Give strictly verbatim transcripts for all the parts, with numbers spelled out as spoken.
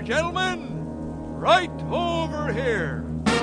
gentlemen. Right over here.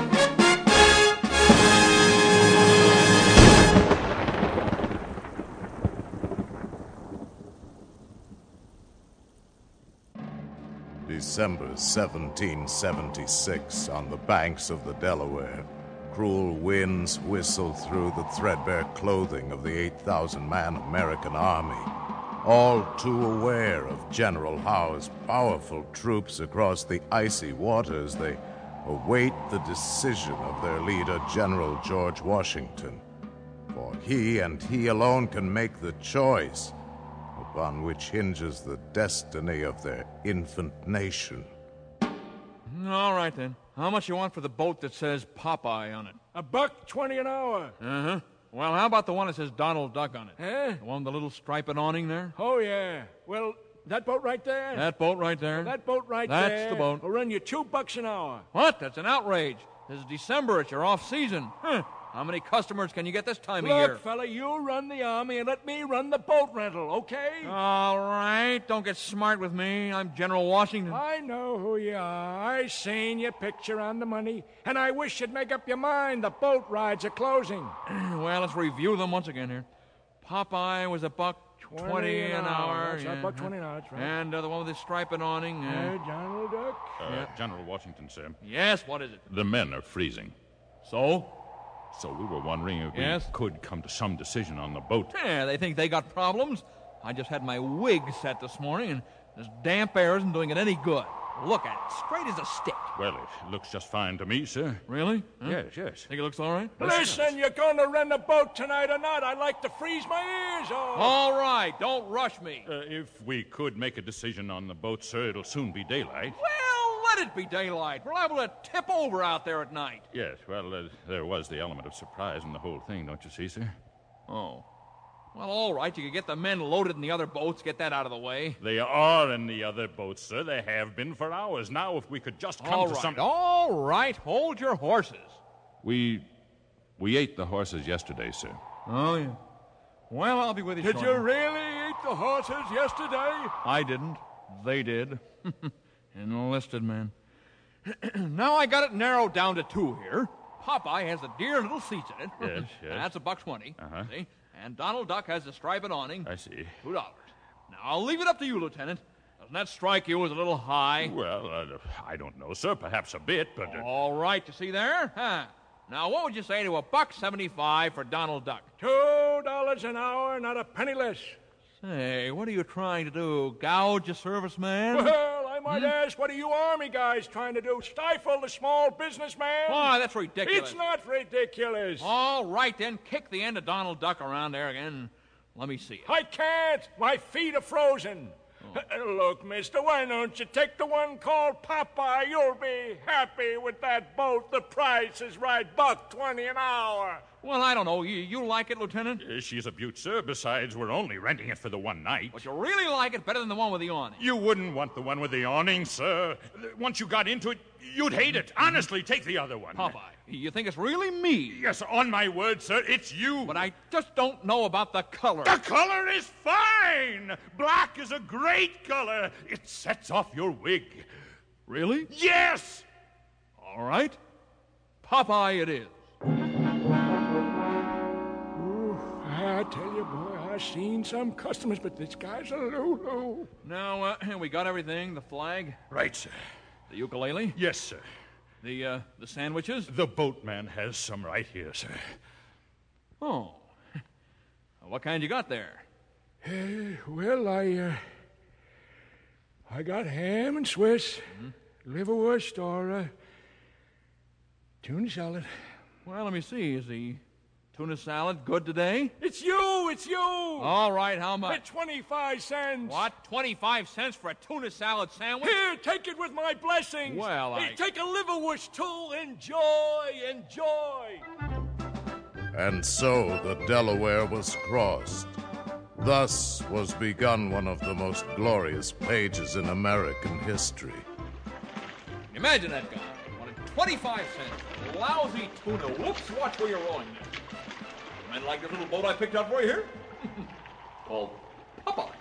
December seventeen seventy-six, on the banks of the Delaware, cruel winds whistled through the threadbare clothing of the eight thousand man American army, all too aware of General Howe's powerful troops across the icy waters. They await the decision of their leader, General George Washington, for he and he alone can make the choice upon which hinges the destiny of their infant nation. All right, then. How much you want for the boat that says Popeye on it? A buck twenty an hour. Uh-huh. Well, how about the one that says Donald Duck on it? Huh? The one with the little striped awning there? Oh, yeah. Well, that boat right there? That boat right there? Well, that boat right That's there. That's the boat. will run you two bucks an hour. What? That's an outrage. This is December. It's your off-season. Huh. How many customers can you get this time Look, of year? Look, fella, you run the army and let me run the boat rental, okay? All right. Don't get smart with me. I'm General Washington. I know who you are. I seen your picture on the money, and I wish you'd make up your mind. The boat rides are closing. Well, let's review them once again here. Popeye was a buck twenty, twenty an, an hour. hour. That's yeah. right, buck twenty an hour, that's right. And uh, the one with the striped awning. Uh, uh, Donald Duck? Uh, yeah. General Washington, sir. Yes, what is it? The men are freezing. So? So we were wondering if yes? we could come to some decision on the boat. Yeah, they think they got problems. I just had my wig set this morning, and this damp air isn't doing it any good. Look at it, straight as a stick. Well, it looks just fine to me, sir. Really? Huh? Yes, yes. Think it looks all right? Listen, you're going to rent a boat tonight or not? I'd like to freeze my ears off. All right, don't rush me. Uh, if we could make a decision on the boat, sir, it'll soon be daylight. Well, let it be daylight. We're liable to tip over out there at night. Yes, well, uh, there was the element of surprise in the whole thing, don't you see, sir? Oh. Well, all right, you could get the men loaded in the other boats, get that out of the way. They are in the other boats, sir. They have been for hours now. If we could just come all to right, some... All right, hold your horses. We... we ate the horses yesterday, sir. Oh, yeah. Well, I'll be with you Did shortly. you really eat the horses yesterday? I didn't. They did. Enlisted men. Now I got it narrowed down to two here. Popeye has the dear little seats in it. Yes, yes. That's a buck twenty. Uh-huh. See? And Donald Duck has the striped awning. I see. Two dollars. Now, I'll leave it up to you, Lieutenant. Doesn't that strike you as a little high? Well, uh, I don't know, sir. Perhaps a bit, but... Uh... All right, you see there? Huh? Now, what would you say to a buck seventy-five for Donald Duck? Two dollars an hour, not a penny less. Say, what are you trying to do? Gouge a serviceman? Well, I might hmm? ask, what are you Army guys trying to do? Stifle the small businessman? Oh, that's ridiculous. It's not ridiculous. All right, then, kick the end of Donald Duck around there again. Let me see it. I can't. My feet are frozen. Oh. Uh, look, mister, why don't you take the one called Popeye? You'll be happy with that boat. The price is right, buck twenty an hour. Well, I don't know. You, you like it, Lieutenant? Uh, she's a beaut, sir. Besides, we're only renting it for the one night. But you really like it better than the one with the awning. You wouldn't want the one with the awning, sir. Once you got into it, you'd hate it. Honestly, take the other one. Popeye, you think it's really me? Yes, on my word, sir, it's you. But I just don't know about the color. The color is fine. Black is a great color. It sets off your wig. Really? Yes. All right. Popeye it is. I tell you, boy, I've seen some customers, but this guy's a Lulu. Now, uh, we got everything. The flag? Right, sir. The ukulele? Yes, sir. The, uh, the sandwiches? The boatman has some right here, sir. Oh. What kind you got there? Uh, well, I, uh... I got ham and Swiss, mm-hmm. liverwurst, or, uh... tuna salad. Well, let me see. Is the tuna salad good today? It's you! It's you! All right, how much? At twenty-five cents. What? twenty-five cents for a tuna salad sandwich? Here, take it with my blessings. Well, I... Hey, take a liverwurst, too. Enjoy, enjoy. And so the Delaware was crossed. Thus was begun one of the most glorious pages in American history. Imagine that guy. Wanted twenty-five cents. Lousy tuna. Whoops, watch where you're rowing. Men like this little boat I picked out for you here? Called